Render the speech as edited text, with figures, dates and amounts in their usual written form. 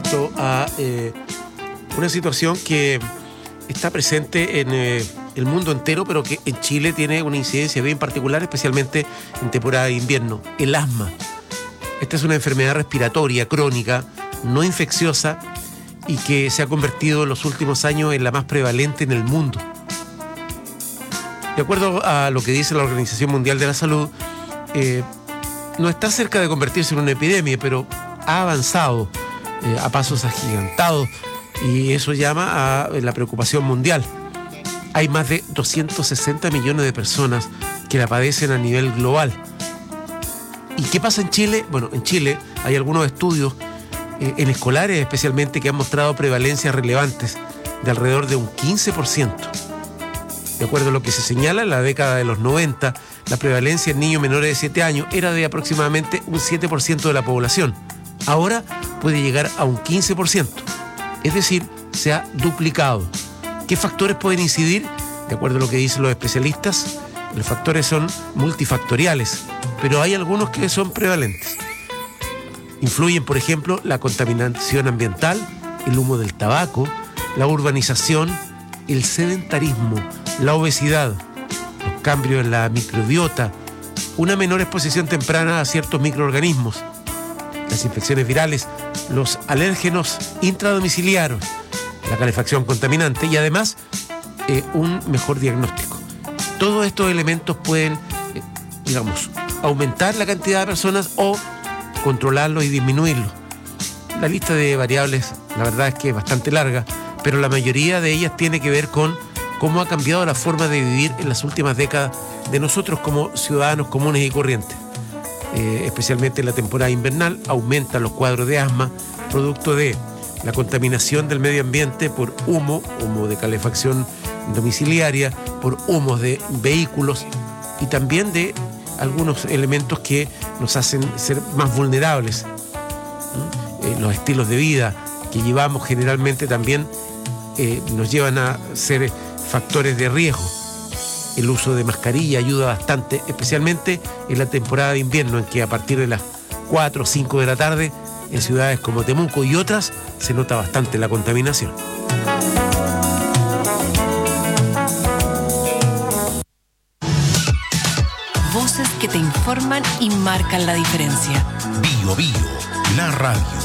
respecto a una situación que está presente en el mundo entero, pero que en Chile tiene una incidencia bien particular, especialmente en temporada de invierno: el asma. Esta es una enfermedad respiratoria crónica, no infecciosa, y que se ha convertido en los últimos años en la más prevalente en el mundo. De acuerdo a lo que dice la Organización Mundial de la Salud, no está cerca de convertirse en una epidemia, pero ha avanzado a pasos agigantados, y eso llama a la preocupación mundial. Hay más de 260 millones de personas que la padecen a nivel global. ¿Y qué pasa en Chile? Bueno, en Chile hay algunos estudios en escolares especialmente que han mostrado prevalencias relevantes de alrededor de un 15%. De acuerdo a lo que se señala, en la década de los 90, la prevalencia en niños menores de 7 años era de aproximadamente un 7% de la población. Ahora puede llegar a un 15%. Es decir, se ha duplicado. ¿Qué factores pueden incidir? De acuerdo a lo que dicen los especialistas, los factores son multifactoriales, pero hay algunos que son prevalentes. Influyen, por ejemplo, la contaminación ambiental, el humo del tabaco, la urbanización, el sedentarismo, la obesidad, los cambios en la microbiota, una menor exposición temprana a ciertos microorganismos, las infecciones virales, los alérgenos intradomiciliarios, la calefacción contaminante y además un mejor diagnóstico. Todos estos elementos pueden, aumentar la cantidad de personas o controlarlo y disminuirlo. La lista de variables, la verdad es que es bastante larga, pero la mayoría de ellas tiene que ver con cómo ha cambiado la forma de vivir en las últimas décadas de nosotros como ciudadanos comunes y corrientes. Especialmente en la temporada invernal aumentan los cuadros de asma, producto de la contaminación del medio ambiente por humo de calefacción domiciliaria, por humos de vehículos y también de algunos elementos que nos hacen ser más vulnerables. Los estilos de vida que llevamos generalmente también nos llevan a ser factores de riesgo. El uso de mascarilla ayuda bastante, especialmente en la temporada de invierno, en que a partir de las 4 o 5 de la tarde, en ciudades como Temuco y otras, se nota bastante la contaminación. Voces que te informan y marcan la diferencia. Bio Bio, la radio.